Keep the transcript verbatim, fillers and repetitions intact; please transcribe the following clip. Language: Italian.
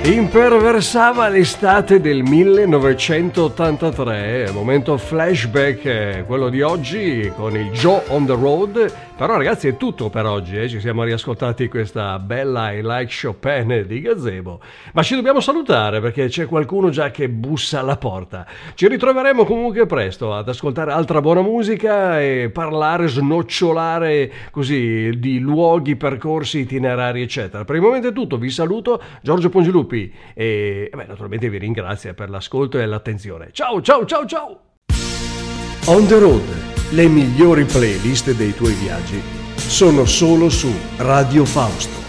Imperversava l'estate del millenovecentottantatré, momento flashback, quello di oggi con il Joe on the Road. Però ragazzi è tutto per oggi, eh? Ci siamo riascoltati questa bella I Like Chopin di Gazebo, ma ci dobbiamo salutare perché c'è qualcuno già che bussa alla porta. Ci ritroveremo comunque presto ad ascoltare altra buona musica e parlare, snocciolare così di luoghi, percorsi, itinerari eccetera. Per il momento è tutto, vi saluto, Giorgio Pongilupi e beh, naturalmente vi ringrazio per l'ascolto e l'attenzione. Ciao ciao ciao ciao! On the Road, le migliori playlist dei tuoi viaggi sono solo su Radio Fausto.